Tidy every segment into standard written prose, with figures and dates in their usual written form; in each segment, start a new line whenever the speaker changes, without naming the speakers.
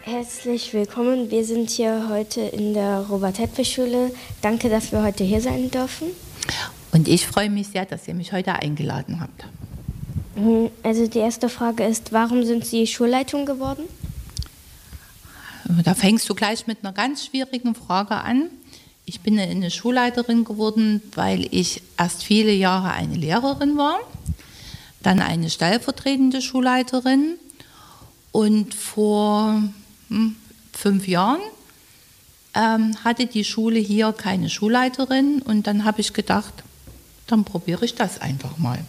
Herzlich willkommen. Wir sind hier heute in der Robert-Hedwig-Schule. Danke, dass wir heute hier sein dürfen.
Und ich freue mich sehr, dass ihr mich heute eingeladen habt.
Also die erste Frage ist, warum sind Sie Schulleitung geworden?
Da fängst du gleich mit einer ganz schwierigen Frage an. Ich bin eine Schulleiterin geworden, weil ich erst viele Jahre eine Lehrerin war, dann eine stellvertretende Schulleiterin und vor 5 Jahren hatte die Schule hier keine Schulleiterin und dann habe ich gedacht, dann probiere ich das einfach mal.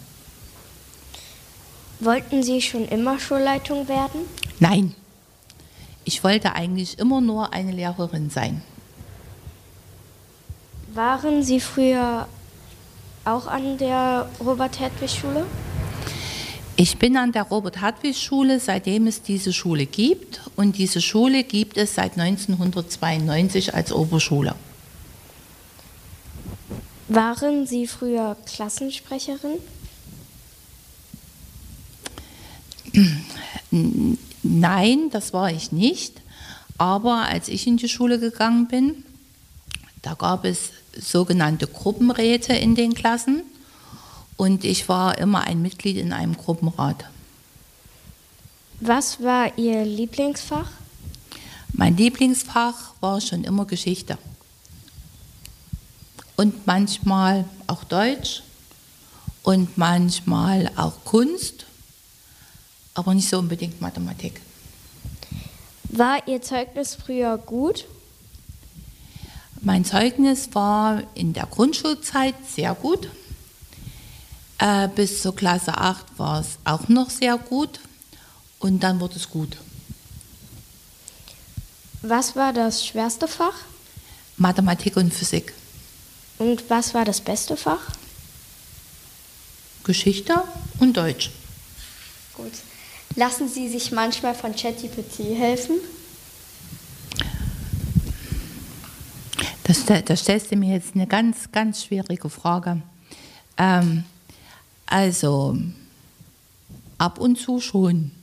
Wollten Sie schon immer Schulleitung werden?
Nein, ich wollte eigentlich immer nur eine Lehrerin sein.
Waren Sie früher auch an der Robert-Hedwig-Schule?
Ich bin an der Robert-Hedwig-Schule, seitdem es diese Schule gibt. Und diese Schule gibt es seit 1992 als Oberschule.
Waren Sie früher Klassensprecherin?
Nein, das war ich nicht. Aber als ich in die Schule gegangen bin, da gab es sogenannte Gruppenräte in den Klassen. Und ich war immer ein Mitglied in einem Gruppenrat.
Was war Ihr Lieblingsfach?
Mein Lieblingsfach war schon immer Geschichte. Und manchmal auch Deutsch und manchmal auch Kunst, aber nicht so unbedingt Mathematik.
War Ihr Zeugnis früher gut?
Mein Zeugnis war in der Grundschulzeit sehr gut. Bis zur Klasse 8 war es auch noch sehr gut und dann wurde es gut.
Was war das schwerste Fach?
Mathematik und Physik.
Und was war das beste Fach?
Geschichte und Deutsch.
Gut. Lassen Sie sich manchmal von ChatGPT helfen?
Da stellst du mir jetzt eine ganz, ganz schwierige Frage. Also, ab und zu schon.